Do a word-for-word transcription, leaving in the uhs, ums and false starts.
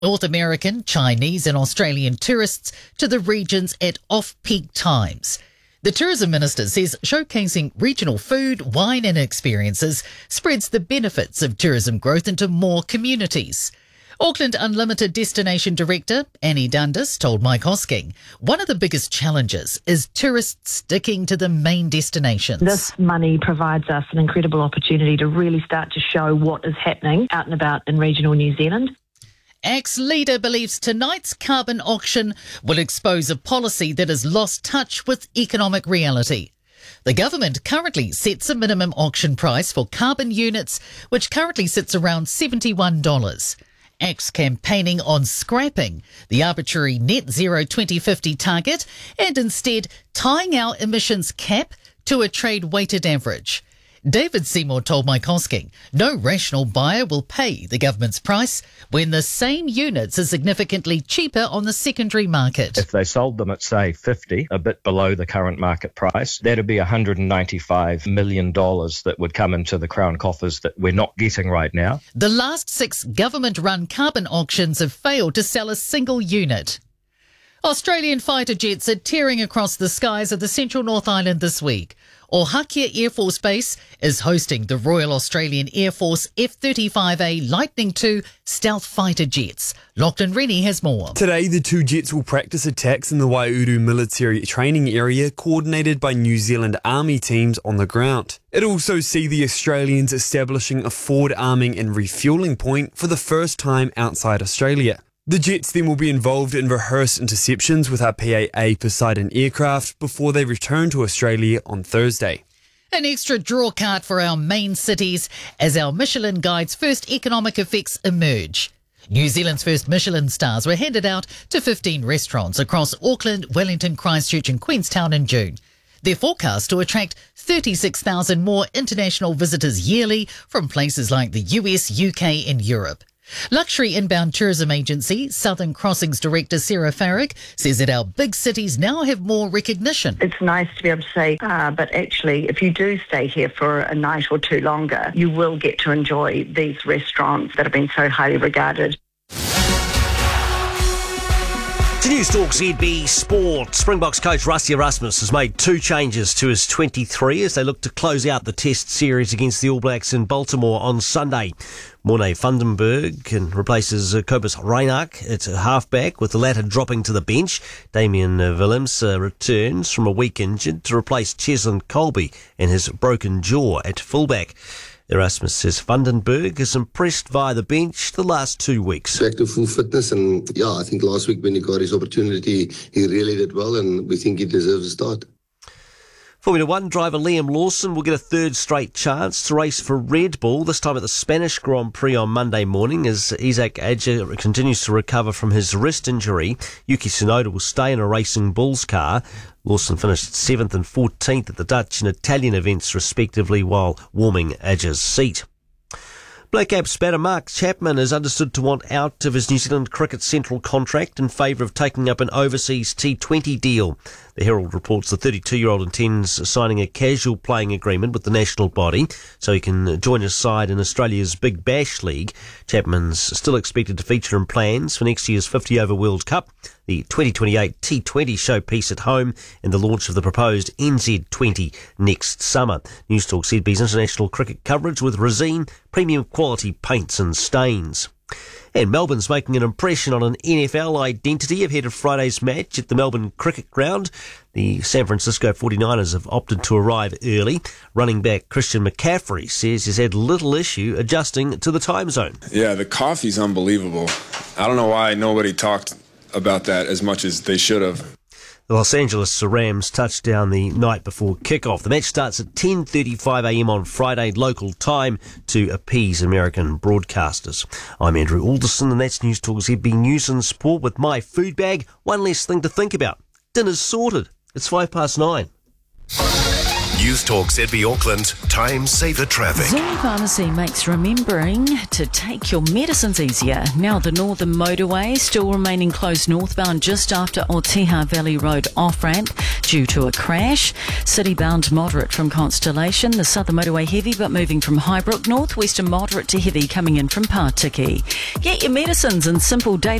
North American, Chinese and Australian tourists to the regions at off-peak times. The tourism minister says showcasing regional food, wine and experiences spreads the benefits of tourism growth into more communities. Auckland Unlimited Destination Director Annie Dundas told Mike Hosking one of the biggest challenges is tourists sticking to the main destinations. This money provides us an incredible opportunity to really start to show what is happening out and about in regional New Zealand. A C T leader believes tonight's carbon auction will expose a policy that has lost touch with economic reality. The government currently sets a minimum auction price for carbon units, which currently sits around seventy-one dollars. A C T's campaigning on scrapping the arbitrary net zero twenty fifty target and instead tying our emissions cap to a trade-weighted average. David Seymour told Mike Hosking no rational buyer will pay the government's price when the same units are significantly cheaper on the secondary market. If they sold them at, say, fifty, a bit below the current market price, that'd be one hundred ninety-five million dollars that would come into the Crown coffers that we're not getting right now. The last six government-run carbon auctions have failed to sell a single unit. Australian fighter jets are tearing across the skies of the central North Island this week. Ohakia Air Force Base is hosting the Royal Australian Air Force F thirty-five A Lightning two stealth fighter jets. Lachlan Rennie has more. Today, the two jets will practice attacks in the Waiuru military training area coordinated by New Zealand Army teams on the ground. It'll also see the Australians establishing a forward arming and refuelling point for the first time outside Australia. The jets then will be involved in rehearsed interceptions with our P A A Poseidon aircraft before they return to Australia on Thursday. An extra draw card for our main cities as our Michelin Guide's first economic effects emerge. New Zealand's first Michelin stars were handed out to fifteen restaurants across Auckland, Wellington, Christchurch and Queenstown in June. They're forecast to attract thirty-six thousand more international visitors yearly from places like the U S, U K and Europe. Luxury inbound tourism agency Southern Crossings director Sarah Farrick says that our big cities now have more recognition. It's nice to be able to say, uh, but actually, if you do stay here for a night or two longer, you will get to enjoy these restaurants that have been so highly regarded. To News Talk Z B Sport, Springboks coach Rassie Erasmus has made two changes to his twenty-three as they look to close out the test series against the All Blacks in Baltimore on Sunday. Morne Vandenberg and replaces uh, Kobus Reinach at halfback, with the latter dropping to the bench. Damien uh, Willems uh, returns from a week injured to replace Cheslin Colby and his broken jaw at fullback. Erasmus says Vandenberg has impressed via the bench the last two weeks. Back to full fitness, and yeah, I think last week when he got his opportunity, he really did well, and we think he deserves a start. Formula One driver Liam Lawson will get a third straight chance to race for Red Bull, this time at the Spanish Grand Prix on Monday morning as Isaac Adger continues to recover from his wrist injury. Yuki Tsunoda will stay in a Racing Bulls car. Lawson finished seventh and fourteenth at the Dutch and Italian events respectively while warming Adger's seat. Black Caps batter Mark Chapman is understood to want out of his New Zealand Cricket Central contract in favour of taking up an overseas T twenty deal. The Herald reports the thirty-two-year-old intends signing a casual playing agreement with the national body so he can join his side in Australia's Big Bash League. Chapman's still expected to feature in plans for next year's fifty-over World Cup, the twenty twenty-eight T twenty showpiece at home, and the launch of the proposed N Z twenty next summer. News Talk Z B's international cricket coverage with Resine, premium quality paints and stains. And Melbourne's making an impression on an N F L identity ahead of Friday's match at the Melbourne Cricket Ground. The San Francisco forty-niners have opted to arrive early. Running back Christian McCaffrey says he's had little issue adjusting to the time zone. Yeah, the coffee's unbelievable. I don't know why nobody talked about that as much as they should have. The Los Angeles Rams touched down the night before kickoff. The match starts at ten thirty-five a m on Friday local time to appease American broadcasters. I'm Andrew Alderson and that's News Talk Z B News and Sport with my food bag. One less thing to think about. Dinner's sorted. It's five past nine. News Talk Z B Auckland, time saver traffic. Zoom Pharmacy makes remembering to take your medicines easier. Now the Northern Motorway still remaining closed northbound just after Oteha Valley Road off-ramp due to a crash. City-bound moderate from Constellation. The Southern Motorway heavy but moving from Highbrook. Northwestern moderate to heavy coming in from Pārtiki. Get your medicines and simple daily